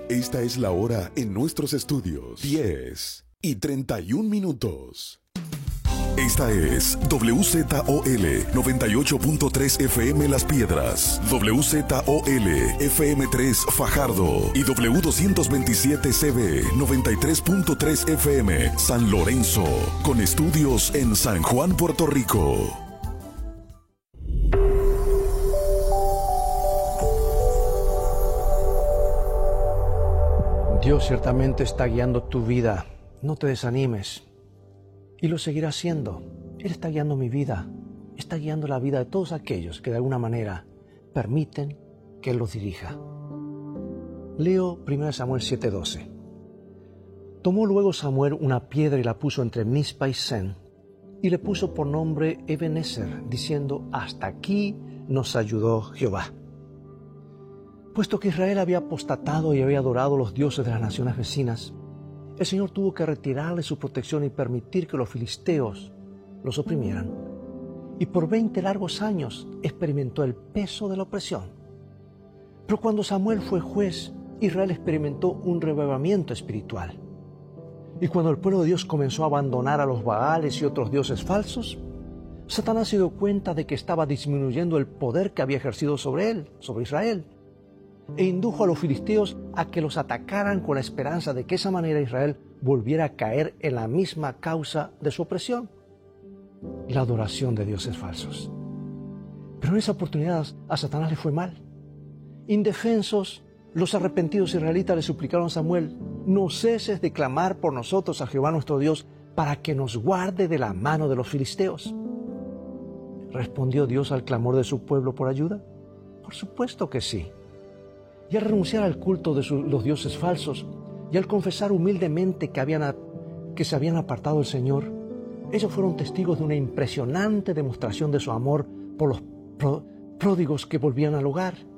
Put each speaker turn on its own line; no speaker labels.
Esta es la hora en nuestros estudios. 10:31. Esta es WZOL 98.3 FM Las Piedras, WZOL FM3 Fajardo y W227CB 93.3 FM San Lorenzo, con estudios en San Juan, Puerto Rico.
Dios ciertamente está guiando tu vida. No te desanimes. Y lo seguirá haciendo. Él está guiando mi vida. Está guiando la vida de todos aquellos que de alguna manera permiten que Él los dirija. Leo 1 Samuel 7:12. Tomó luego Samuel una piedra y la puso entre Mizpa y Sen, y le puso por nombre Ebenezer, diciendo: hasta aquí nos ayudó Jehová. Puesto que Israel había apostatado y había adorado los dioses de las naciones vecinas, el Señor tuvo que retirarle su protección y permitir que los filisteos los oprimieran. Y por 20 largos años experimentó el peso de la opresión. Pero cuando Samuel fue juez, Israel experimentó un revivimiento espiritual. Y cuando el pueblo de Dios comenzó a abandonar a los Baales y otros dioses falsos, Satanás se dio cuenta de que estaba disminuyendo el poder que había ejercido sobre él, sobre Israel, e indujo a los filisteos a que los atacaran con la esperanza de que de esa manera Israel volviera a caer en la misma causa de su opresión, la adoración de dioses falsos. Pero en esa oportunidad a Satanás le fue mal. Indefensos, los arrepentidos israelitas le suplicaron a Samuel: no ceses de clamar por nosotros a Jehová nuestro Dios para que nos guarde de la mano de los filisteos. ¿Respondió Dios al clamor de su pueblo por ayuda? Por supuesto que sí. Y al renunciar al culto de los dioses falsos y al confesar humildemente que se habían apartado del Señor, ellos fueron testigos de una impresionante demostración de su amor por los pródigos que volvían al hogar.